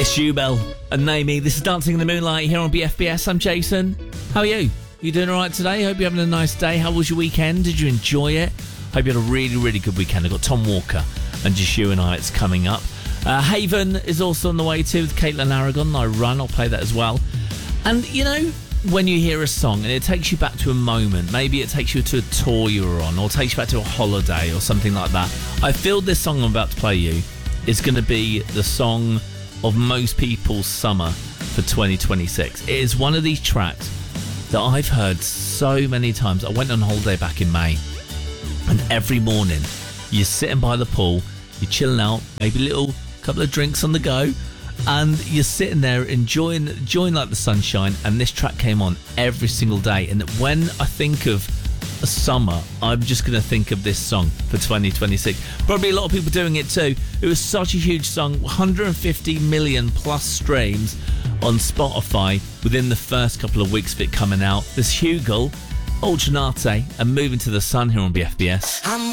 Jubel and Naomi. This is Dancing in the Moonlight here on BFBS. I'm Jason. How are you? You doing all right today? Hope you're having a nice day. How was your weekend? Did you enjoy it? Hope you had a really, really good weekend. I've got Tom Walker and Just You and I. It's coming up. Haven is also on the way too with Caitlin Aragon. I Run. I'll play that as well. And, you know, when you hear a song and it takes you back to a moment, maybe it takes you to a tour you were on or takes you back to a holiday or something like that. I feel this song I'm about to play you is going to be the song of most people's summer for 2026. It is one of these tracks that I've heard so many times. I went on holiday back in May, and every morning you're sitting by the pool, you're chilling out, maybe a little couple of drinks on the go, and you're sitting there enjoying like the sunshine, and this track came on every single day. And when I think of a summer, I'm just going to think of this song for 2026. Probably a lot of people doing it too. It was such a huge song, 150 million plus streams on Spotify within the first couple of weeks of it coming out. There's Hugel, Ultranate, and Moving to the Sun here on BFBS.